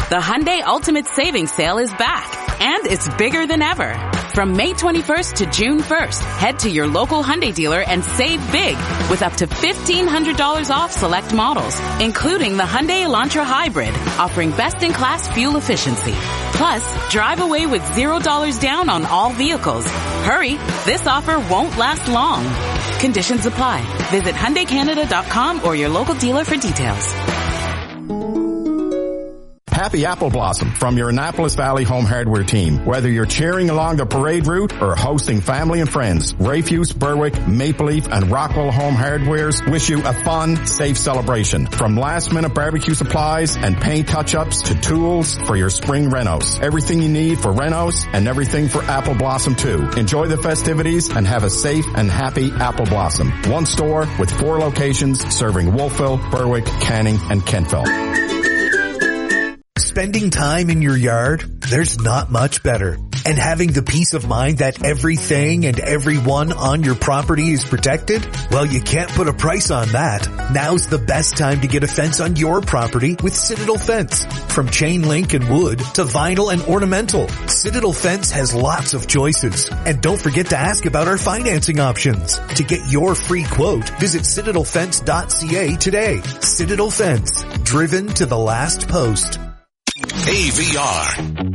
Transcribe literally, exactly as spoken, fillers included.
The Hyundai Ultimate Savings Sale is back, and it's bigger than ever. From May twenty-first to June first, head to your local Hyundai dealer and save big with up to fifteen hundred dollars off select models, including the Hyundai Elantra Hybrid, offering best-in-class fuel efficiency. Plus, drive away with zero dollars down on all vehicles. Hurry, this offer won't last long. Conditions apply. Visit Hyundai Canada dot com or your local dealer for details. Happy Apple Blossom from your Annapolis Valley Home Hardware team. Whether you're cheering along the parade route or hosting family and friends, Rayfuse, Berwick, Maple Leaf, and Rockwell Home Hardwares wish you a fun, safe celebration. From last-minute barbecue supplies and paint touch-ups to tools for your spring renos. Everything you need for renos and everything for Apple Blossom too. Enjoy the festivities and have a safe and happy Apple Blossom. One store with four locations serving Wolfville, Berwick, Canning, and Kentville. Spending time in your yard, there's not much better. And having the peace of mind that everything and everyone on your property is protected? Well, you can't put a price on that. Now's the best time to get a fence on your property with Citadel Fence. From chain link and wood to vinyl and ornamental, Citadel Fence has lots of choices. And don't forget to ask about our financing options. To get your free quote, visit citadel fence dot c a today. Citadel Fence, driven to the last post. A V R,